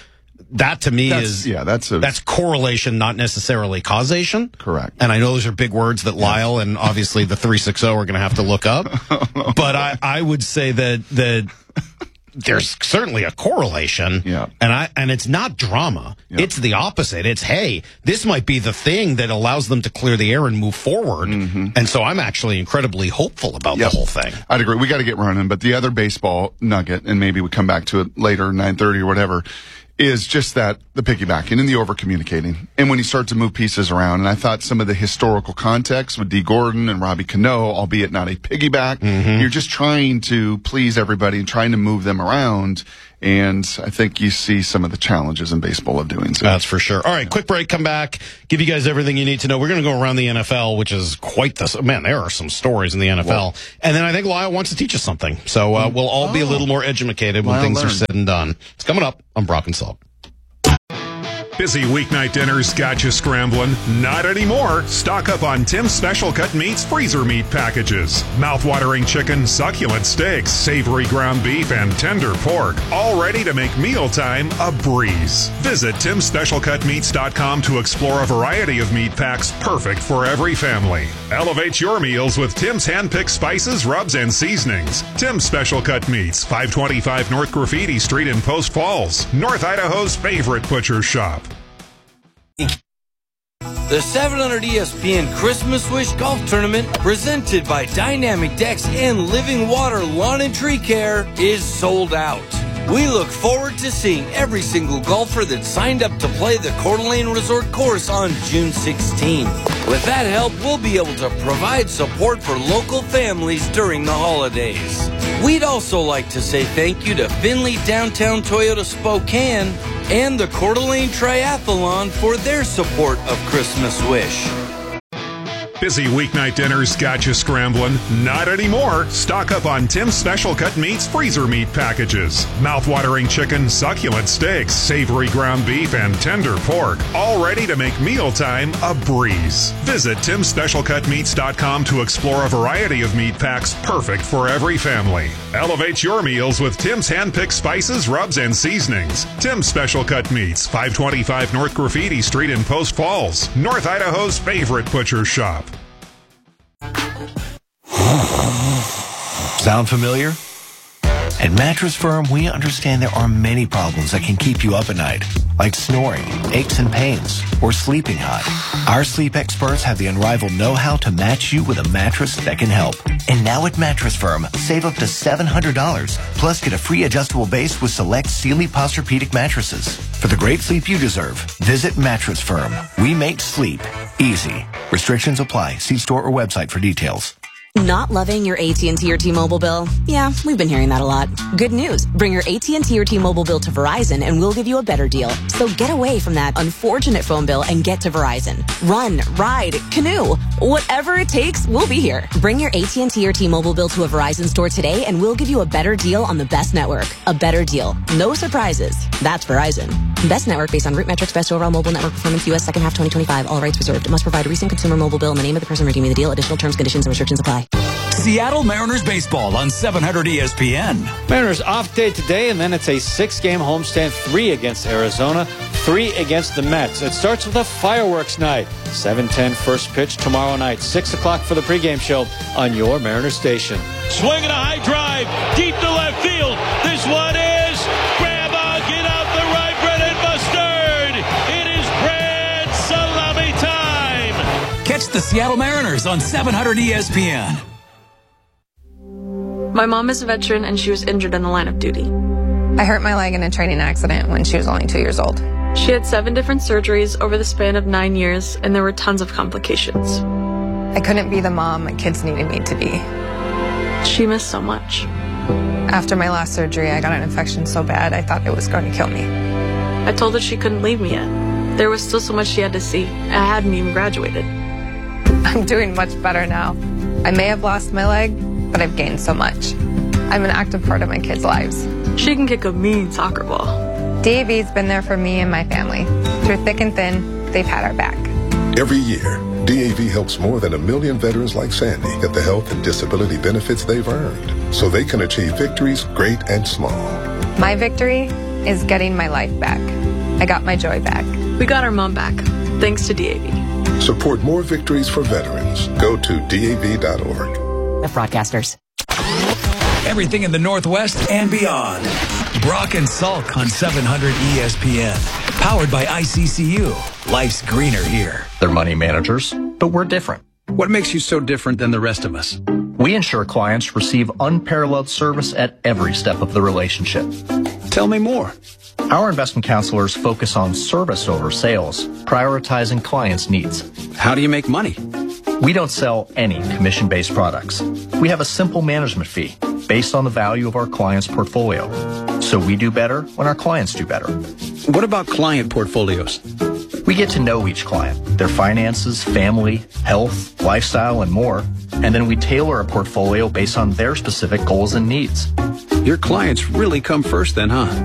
that to me that's correlation, not necessarily causation. Correct. And I know those are big words that Lyle and obviously the 360 are going to have to look up. But I would say that there's certainly a correlation. Yeah. And it's not drama. Yeah. It's the opposite. It's, hey, this might be the thing that allows them to clear the air and move forward. Mm-hmm. And so I'm actually incredibly hopeful about the whole thing. I'd agree. We got to get running. But the other baseball nugget, and maybe we come back to it later, 9:30 or whatever, is just that the piggybacking and the over-communicating. And when you start to move pieces around, and I thought some of the historical context with Dee Gordon and Robbie Cano, albeit not a piggyback, you're just trying to please everybody and trying to move them around. And I think you see some of the challenges in baseball of doing so. That's for sure. All right, quick break, come back, give you guys everything you need to know. We're going to go around the NFL, which is quite the... Man, there are some stories in the NFL. Whoa. And then I think Lyle wants to teach us something. So we'll all be a little more educated when things are said and done. It's coming up on Brock and Salk. Busy weeknight dinners got you scrambling? Not anymore. Stock up on Tim's Special Cut Meats freezer meat packages. Mouth-watering chicken, succulent steaks, savory ground beef, and tender pork. All ready to make mealtime a breeze. Visit Tim'sSpecialCutMeats.com to explore a variety of meat packs perfect for every family. Elevate your meals with Tim's hand-picked spices, rubs, and seasonings. Tim's Special Cut Meats, 525 North Graffiti Street in Post Falls, North Idaho's favorite butcher shop. The 700 ESPN Christmas Wish Golf Tournament, presented by Dynamic Decks and Living Water Lawn and Tree Care, is sold out. We look forward to seeing every single golfer that signed up to play the Coeur d'Alene Resort course on June 16. With that help, we'll be able to provide support for local families during the holidays. We'd also like to say thank you to Findlay Downtown Toyota Spokane and the Coeur d'Alene Triathlon for their support of Christmas Wish. Busy weeknight dinners got you scrambling? Not anymore. Stock up on Tim's Special Cut Meats freezer meat packages. Mouth-watering chicken, succulent steaks, savory ground beef, and tender pork. All ready to make mealtime a breeze. Visit Tim'sSpecialCutMeats.com to explore a variety of meat packs perfect for every family. Elevate your meals with Tim's hand-picked spices, rubs, and seasonings. Tim's Special Cut Meats, 525 North Graffiti Street in Post Falls, North Idaho's favorite butcher shop. Sound familiar? At Mattress Firm, we understand there are many problems that can keep you up at night, like snoring, aches and pains, or sleeping hot. Our sleep experts have the unrivaled know-how to match you with a mattress that can help. And now at Mattress Firm, save up to $700, plus get a free adjustable base with select Sealy Posturepedic mattresses. For the great sleep you deserve, visit Mattress Firm. We make sleep easy. Restrictions apply. See store or website for details. Not loving your AT&T or T-Mobile bill? Yeah, we've been hearing that a lot. Good news. Bring your AT&T or T-Mobile bill to Verizon and we'll give you a better deal. So get away from that unfortunate phone bill and get to Verizon. Run, ride, canoe. Whatever it takes, we'll be here. Bring your AT&T or T-Mobile bill to a Verizon store today and we'll give you a better deal on the best network. A better deal. No surprises. That's Verizon. Best network based on root metrics, best overall mobile network performance, U.S. second half 2025. All rights reserved. It must provide a recent consumer mobile bill in the name of the person redeeming the deal. Additional terms, conditions, and restrictions apply. Seattle Mariners baseball on 700 ESPN. Mariners off day today, and then it's a 6-game homestand, 3 against Arizona, 3 against the Mets. It starts with a fireworks night. 7:10 first pitch tomorrow night, 6 o'clock for the pregame show on your Mariners station. Swinging a high drive, deep to left field. This one is grandma, get out the right, Brennan Mustard. It is Brad Salami time. Catch the Seattle Mariners on 700 ESPN. My mom is a veteran and she was injured in the line of duty. I hurt my leg in a training accident when she was only 2 years old. She had 7 different surgeries over the span of 9 years, and there were tons of complications. I couldn't be the mom my kids needed me to be. She missed so much. After my last surgery, I got an infection so bad I thought it was going to kill me. I told her she couldn't leave me yet. There was still so much she had to see. I hadn't even graduated. I'm doing much better now. I may have lost my leg, but I've gained so much. I'm an active part of my kids' lives. She can kick a mean soccer ball. DAV's been there for me and my family. Through thick and thin, they've had our back. Every year, DAV helps more than 1 million veterans like Sandy get the health and disability benefits they've earned so they can achieve victories great and small. My victory is getting my life back. I got my joy back. We got our mom back, thanks to DAV. Support more victories for veterans. Go to DAV.org. The Broadcasters. Everything in the Northwest and beyond. Brock and Salk on 700 ESPN. Powered by ICCU. Life's greener here. They're money managers, but we're different. What makes you so different than the rest of us? We ensure clients receive unparalleled service at every step of the relationship. Tell me more. Our investment counselors focus on service over sales, prioritizing clients' needs. How do you make money? We don't sell any commission-based products. We have a simple management fee based on the value of our client's portfolio. So we do better when our clients do better. What about client portfolios? We get to know each client, their finances, family, health, lifestyle, and more. And then we tailor a portfolio based on their specific goals and needs. Your clients really come first then, huh?